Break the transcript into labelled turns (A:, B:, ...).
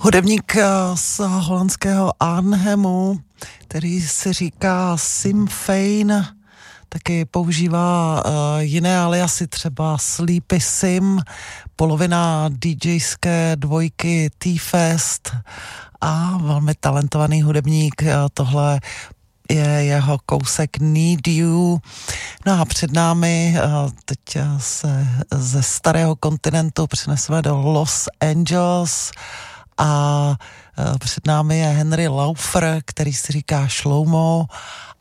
A: Hudebník z holandského Arnhemu, který se říká Sim Fein, taky používá jiné aliasy, třeba Sleepy Sim, polovina DJské dvojky T-Fest a velmi talentovaný hudebník. Tohle je jeho kousek Need You. No a před námi teď se ze starého kontinentu přeneseme do Los Angeles a před námi je Henry Laufer, který si říká Shlomo